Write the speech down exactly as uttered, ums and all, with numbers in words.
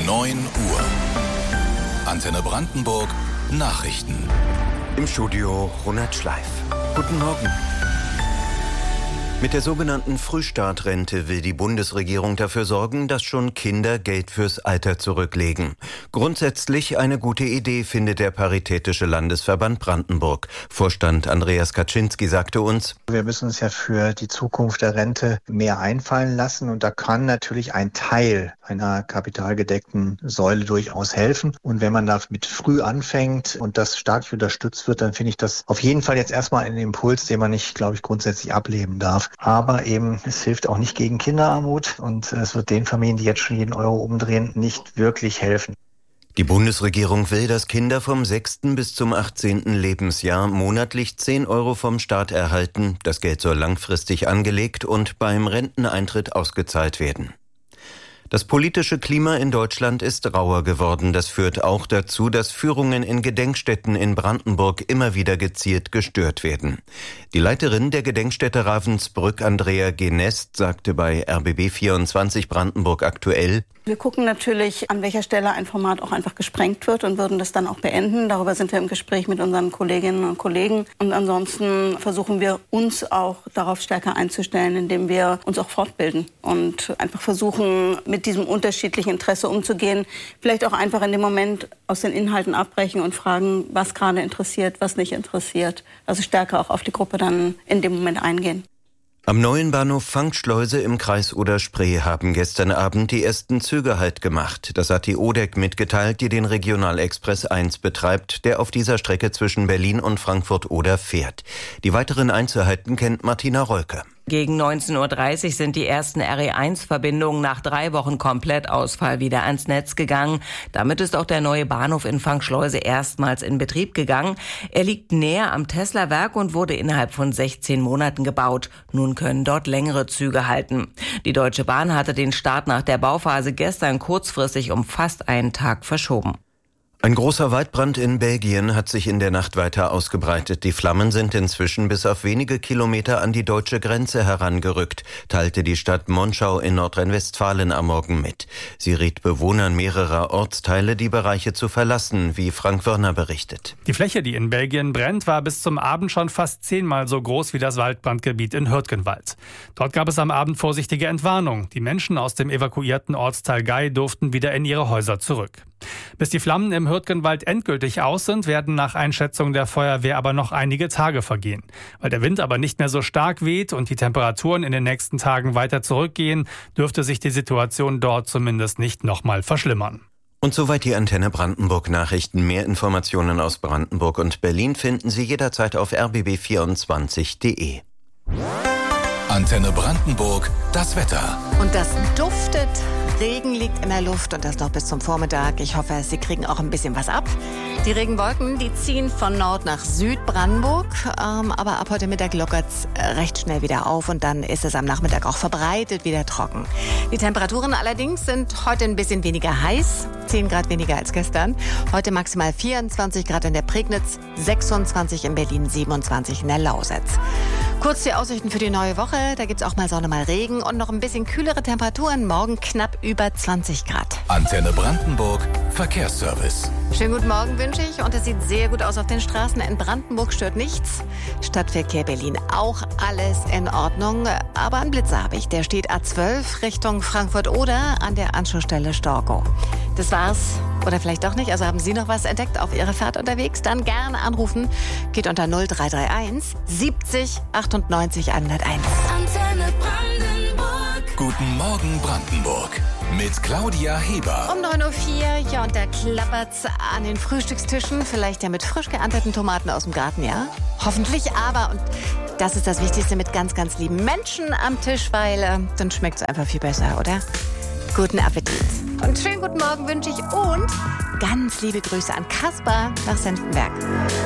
neun Uhr. Antenne Brandenburg Nachrichten. Im Studio Ronald Schleif. Guten Morgen. Mit der sogenannten Frühstartrente will die Bundesregierung dafür sorgen, dass schon Kinder Geld fürs Alter zurücklegen. Grundsätzlich eine gute Idee, findet der Paritätische Landesverband Brandenburg. Vorstand Andreas Kaczynski sagte uns: Wir müssen uns ja für die Zukunft der Rente mehr einfallen lassen, und da kann natürlich ein Teil einer kapitalgedeckten Säule durchaus helfen. Und wenn man damit früh anfängt und das staatlich unterstützt wird, dann finde ich das auf jeden Fall jetzt erstmal einen Impuls, den man nicht, glaube ich, grundsätzlich ablehnen darf. Aber eben, es hilft auch nicht gegen Kinderarmut, und es wird den Familien, die jetzt schon jeden Euro umdrehen, nicht wirklich helfen. Die Bundesregierung will, dass Kinder vom sechsten bis zum achtzehnten Lebensjahr monatlich zehn Euro vom Staat erhalten. Das Geld soll langfristig angelegt und beim Renteneintritt ausgezahlt werden. Das politische Klima in Deutschland ist rauer geworden. Das führt auch dazu, dass Führungen in Gedenkstätten in Brandenburg immer wieder gezielt gestört werden. Die Leiterin der Gedenkstätte Ravensbrück, Andrea Genest, sagte bei R B B vierundzwanzig Brandenburg aktuell: Wir gucken natürlich, an welcher Stelle ein Format auch einfach gesprengt wird, und würden das dann auch beenden. Darüber sind wir im Gespräch mit unseren Kolleginnen und Kollegen. Und ansonsten versuchen wir, uns auch darauf stärker einzustellen, indem wir uns auch fortbilden und einfach versuchen, mit diesem unterschiedlichen Interesse umzugehen. Vielleicht auch einfach in dem Moment aus den Inhalten abbrechen und fragen, was gerade interessiert, was nicht interessiert. Also stärker auch auf die Gruppe dann in dem Moment eingehen. Am neuen Bahnhof Fangschleuse im Kreis Oder-Spree haben gestern Abend die ersten Züge Halt gemacht. Das hat die O D E C mitgeteilt, die den Regionalexpress eins betreibt, der auf dieser Strecke zwischen Berlin und Frankfurt-Oder fährt. Die weiteren Einzelheiten kennt Martina Rolke. Gegen neunzehn Uhr dreißig sind die ersten R E eins Verbindungen nach drei Wochen Komplettausfall wieder ans Netz gegangen. Damit ist auch der neue Bahnhof in Fangschleuse erstmals in Betrieb gegangen. Er liegt näher am Tesla-Werk und wurde innerhalb von sechzehn Monaten gebaut. Nun können dort längere Züge halten. Die Deutsche Bahn hatte den Start nach der Bauphase gestern kurzfristig um fast einen Tag verschoben. Ein großer Waldbrand in Belgien hat sich in der Nacht weiter ausgebreitet. Die Flammen sind inzwischen bis auf wenige Kilometer an die deutsche Grenze herangerückt, teilte die Stadt Monschau in Nordrhein-Westfalen am Morgen mit. Sie riet Bewohnern mehrerer Ortsteile, die Bereiche zu verlassen, wie Frank Wörner berichtet. Die Fläche, die in Belgien brennt, war bis zum Abend schon fast zehnmal so groß wie das Waldbrandgebiet in Hürtgenwald. Dort gab es am Abend vorsichtige Entwarnung. Die Menschen aus dem evakuierten Ortsteil Gei durften wieder in ihre Häuser zurück. Bis die Flammen im Hürtgenwald endgültig aus sind, werden nach Einschätzung der Feuerwehr aber noch einige Tage vergehen. Weil der Wind aber nicht mehr so stark weht und die Temperaturen in den nächsten Tagen weiter zurückgehen, dürfte sich die Situation dort zumindest nicht nochmal verschlimmern. Und soweit die Antenne Brandenburg Nachrichten. Mehr Informationen aus Brandenburg und Berlin finden Sie jederzeit auf r b b vierundzwanzig punkt d e. Antenne Brandenburg, das Wetter. Und das duftet. Regen liegt in der Luft, und das noch bis zum Vormittag. Ich hoffe, Sie kriegen auch ein bisschen was ab. Die Regenwolken, die ziehen von Nord nach Südbrandenburg. Ähm, aber ab heute Mittag lockert es recht schnell wieder auf, und dann ist es am Nachmittag auch verbreitet wieder trocken. Die Temperaturen allerdings sind heute ein bisschen weniger heiß. zehn Grad weniger als gestern. Heute maximal vierundzwanzig Grad in der Prignitz, sechsundzwanzig in Berlin, siebenundzwanzig in der Lausitz. Kurz die Aussichten für die neue Woche. Da gibt es auch mal Sonne, mal Regen und noch ein bisschen kühlere Temperaturen. Morgen knapp über zwanzig Grad. Antenne Brandenburg Verkehrsservice. Schönen guten Morgen wünsche ich, und es sieht sehr gut aus auf den Straßen. In Brandenburg stört nichts. Stadtverkehr Berlin auch alles in Ordnung. Aber einen Blitzer habe ich. Der steht A zwölf Richtung Frankfurt-Oder an der Anschlussstelle Storkow. Das war's. Oder vielleicht doch nicht. Also haben Sie noch was entdeckt auf Ihrer Fahrt unterwegs? Dann gerne anrufen. Geht unter null drei drei eins siebzig achtundneunzig hunderteins. Antenne Brandenburg. Guten Morgen Brandenburg. Mit Claudia Heber. Um neun Uhr vier, ja, und da klappert's an den Frühstückstischen. Vielleicht ja mit frisch geernteten Tomaten aus dem Garten, ja? Hoffentlich, aber, und das ist das Wichtigste, mit ganz, ganz lieben Menschen am Tisch, weil äh, dann schmeckt's einfach viel besser, oder? Guten Appetit. Und schönen guten Morgen wünsche ich, und ganz liebe Grüße an Kaspar nach Senftenberg.